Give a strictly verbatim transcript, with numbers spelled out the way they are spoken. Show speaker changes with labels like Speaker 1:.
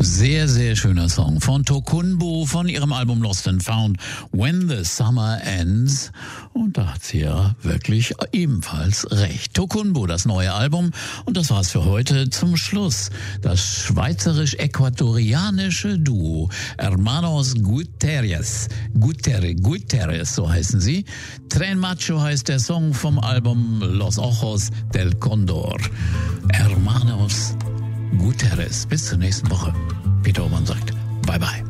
Speaker 1: Sehr, sehr schöner Song von Tokunboh von ihrem Album Lost and Found, When the Summer Ends. Und da hat sie ja wirklich ebenfalls recht. Tokunboh, das neue Album. Und das war's für heute. Zum Schluss das schweizerisch-äquatorianische Duo Hermanos Gutierrez. Gutierrez, Gutierrez, so heißen sie. Tren Macho heißt der Song vom Album Los Ojos del Condor. Hermanos Gutierrez. Bis zur nächsten Woche. Peter Oman sagt Bye Bye.